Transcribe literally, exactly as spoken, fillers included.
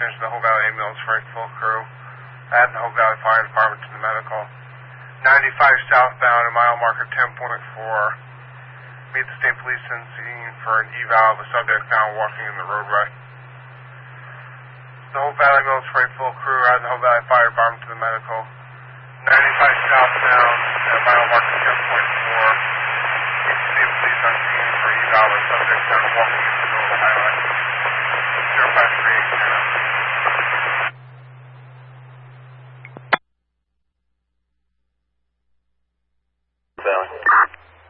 attention to the Hope Valley Ambulance Freight full crew. Add the Hope Valley Fire Department to the medical. ninety-five southbound at mile marker ten point four. Meet the state police in scene for an eval of a subject found walking in the roadway. The Hope Valley Ambulance Freight full crew. Add the Hope Valley Fire